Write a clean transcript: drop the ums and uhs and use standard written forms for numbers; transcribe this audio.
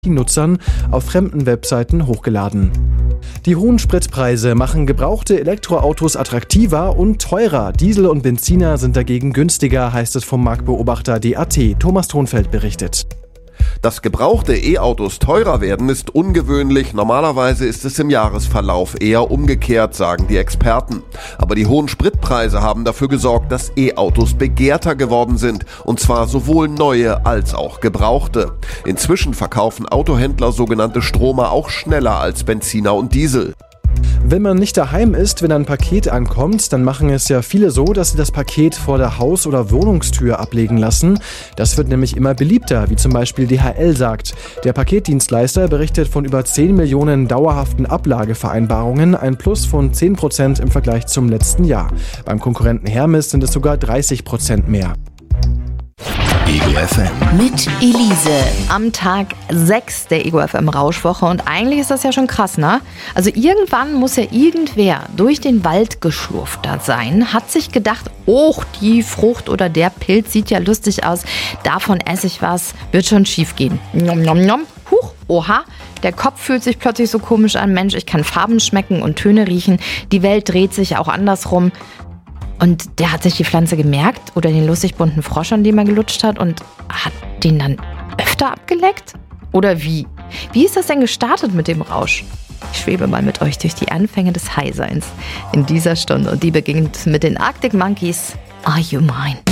Nutzern auf fremden Webseiten hochgeladen. Die hohen Spritpreise machen gebrauchte Elektroautos attraktiver und teurer. Diesel und Benziner sind dagegen günstiger, heißt es vom Marktbeobachter DAT. Thomas Thonfeld berichtet. Dass gebrauchte E-Autos teurer werden, ist ungewöhnlich. Normalerweise ist es im Jahresverlauf eher umgekehrt, sagen die Experten. Aber die hohen Spritpreise haben dafür gesorgt, dass E-Autos begehrter geworden sind. Und zwar sowohl neue als auch gebrauchte. Inzwischen verkaufen Autohändler sogenannte Stromer auch schneller als Benziner und Diesel. Wenn man nicht daheim ist, wenn ein Paket ankommt, dann machen es ja viele so, dass sie das Paket vor der Haus- oder Wohnungstür ablegen lassen. Das wird nämlich immer beliebter, wie zum Beispiel DHL sagt. Der Paketdienstleister berichtet von über 10 Millionen dauerhaften Ablagevereinbarungen, ein Plus von 10% im Vergleich zum letzten Jahr. Beim Konkurrenten Hermes sind es sogar 30% mehr. Ego FM. Mit Elise am Tag 6 der Ego FM Rauschwoche und eigentlich ist das ja schon krass, ne? Also irgendwann muss ja irgendwer durch den Wald geschlurft da sein, hat sich gedacht, oh, die Frucht oder der Pilz sieht ja lustig aus, davon esse ich was, wird schon schief gehen. Nom, nom, nom. Huch, oha, der Kopf fühlt sich plötzlich so komisch an, Mensch, ich kann Farben schmecken und Töne riechen, die Welt dreht sich auch andersrum. Und der hat sich die Pflanze gemerkt oder den lustig bunten Frosch, an dem er gelutscht hat und hat den dann öfter abgeleckt? Oder wie? Wie ist das denn gestartet mit dem Rausch? Ich schwebe mal mit euch durch die Anfänge des High-Seins in dieser Stunde und die beginnt mit den Arctic Monkeys. Are You Mine?